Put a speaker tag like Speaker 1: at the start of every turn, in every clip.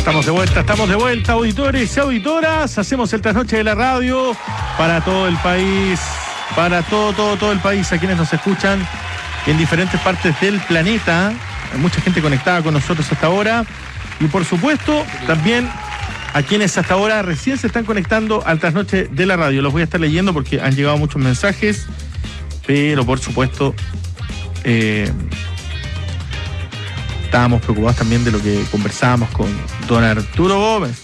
Speaker 1: Estamos de vuelta, auditores y auditoras. Hacemos el trasnoche de la radio para todo el país, para todo el país, a quienes nos escuchan en diferentes partes del planeta. Hay mucha gente conectada con nosotros hasta ahora. Y por supuesto, también a quienes hasta ahora recién se están conectando al trasnoche de la radio. Los voy a estar leyendo porque han llegado muchos mensajes, pero por supuesto estábamos preocupados también de lo que conversábamos con don Arturo Gómez.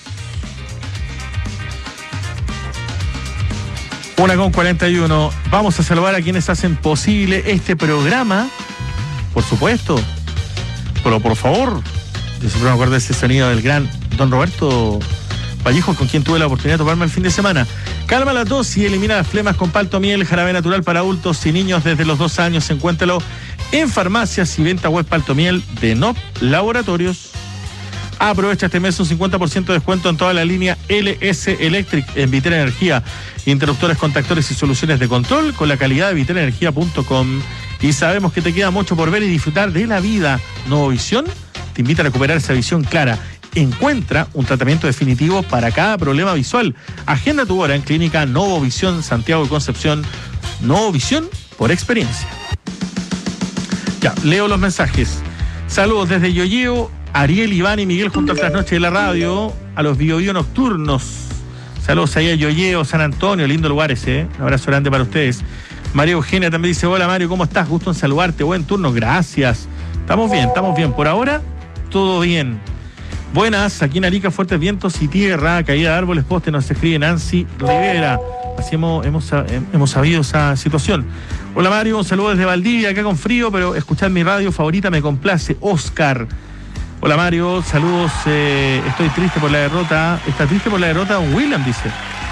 Speaker 1: 1:41. Vamos a saludar a quienes hacen posible este programa, por supuesto. Pero por favor, yo siempre me acuerdo de ese sonido del gran don Roberto Vallejo, con quien tuve la oportunidad de tomarme el fin de semana. Calma la tos y elimina las flemas con palto miel, jarabe natural para adultos y niños desde los 2 años. Encuéntralo en farmacias y venta web Palto Miel de NOP Laboratorios. Aprovecha este mes un 50% de descuento en toda la línea LS Electric en Vitera Energía. Interruptores, contactores y soluciones de control con la calidad de viteraenergia.com. Y sabemos que te queda mucho por ver y disfrutar de la vida. Novovisión te invita a recuperar esa visión clara. Encuentra un tratamiento definitivo para cada problema visual. Agenda tu hora en Clínica Novovisión Santiago de Concepción. Novovisión por experiencia. Ya, leo los mensajes. Saludos desde Yoyeo, Ariel, Iván y Miguel junto al trasnoche de la radio, a los Biobío nocturnos. Saludos ahí a Yoyeo, San Antonio, lindo lugar ese, Un abrazo grande para ustedes. María Eugenia también dice: hola Mario, ¿cómo estás? Gusto en saludarte, buen turno, gracias. Estamos bien, por ahora todo bien. Buenas, aquí en Arica, fuertes vientos y tierra, caída de árboles, postes, nos escribe Nancy Rivera. Así hemos sabido esa situación. Hola Mario, un saludo desde Valdivia, acá con frío, pero escuchar mi radio favorita me complace. Oscar. Hola Mario, saludos, estoy triste por la derrota. ¿Está triste por la derrota? Don William dice.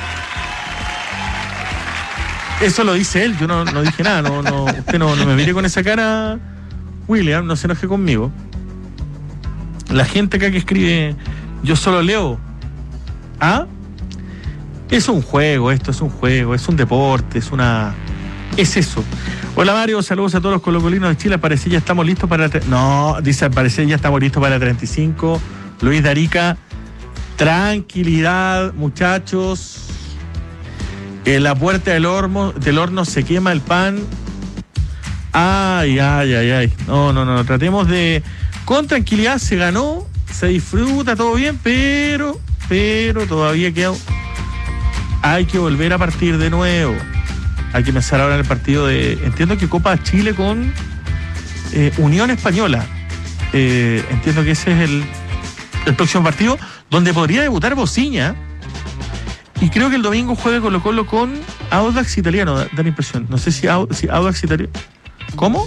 Speaker 1: Eso lo dice él, yo no dije nada, usted no me mire con esa cara, William, no se enoje conmigo. La gente acá que escribe, yo solo leo. ¿Ah? Es un juego, es un deporte, es eso. Hola Mario, saludos a todos los colocolinos de Chile. Al parecer ya estamos listos para al parecer ya estamos listos para la 35. Luis de Arica, tranquilidad, muchachos. En la puerta del horno se quema el pan. Ay. No, tratemos de... Con tranquilidad, se ganó, se disfruta, todo bien, pero todavía queda... Hay que volver a partir de nuevo. Hay que empezar ahora en el partido de... Entiendo que Copa Chile con Unión Española. Entiendo que ese es el próximo partido, donde podría debutar Bociña. Y creo que el domingo juega Colo-Colo con Audax Italiano, da la impresión. No sé si Audax Italiano... ¿Cómo?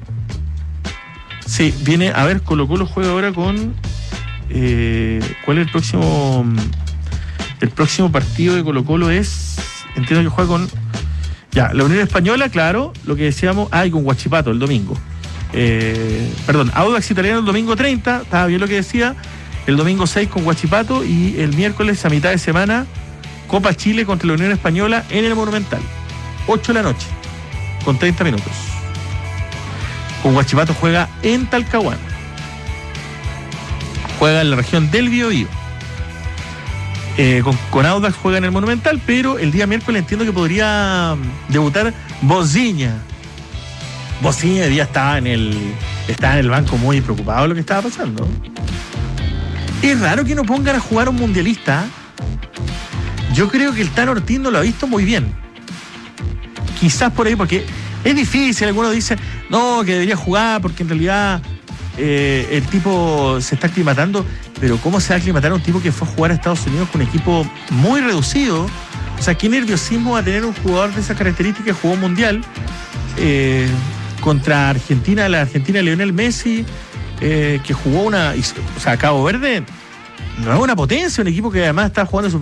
Speaker 1: Sí, viene... A ver, Colo-Colo juega ahora con... ¿cuál es el próximo...? El próximo partido de Colo-Colo es... Entiendo que juega con... Ya, la Unión Española, claro, lo que decíamos... y con Huachipato el domingo. Audax Italiano el domingo 30, estaba bien lo que decía. El domingo 6 con Huachipato y el miércoles a mitad de semana Copa Chile contra la Unión Española en el Monumental. 8 de la noche, con 30 minutos. Con Huachipato juega en Talcahuano. Juega en la región del Biobío. Con Audax juega en el Monumental, pero el día miércoles entiendo que podría debutar Bociña. Bociña día estaba en el banco muy preocupado de lo que estaba pasando. Es raro que no pongan a jugar a un mundialista. Yo creo que el Tano Ortiz no lo ha visto muy bien. Quizás por ahí, porque es difícil. Algunos dicen, no, que debería jugar porque en realidad el tipo se está aclimatando. Pero ¿cómo se va a aclimatar a un tipo que fue a jugar a Estados Unidos con un equipo muy reducido? O sea, ¿qué nerviosismo va a tener un jugador de esas características que jugó mundial contra Argentina, la Argentina de Lionel Messi, que jugó Cabo Verde no es una potencia, un equipo que además está jugando su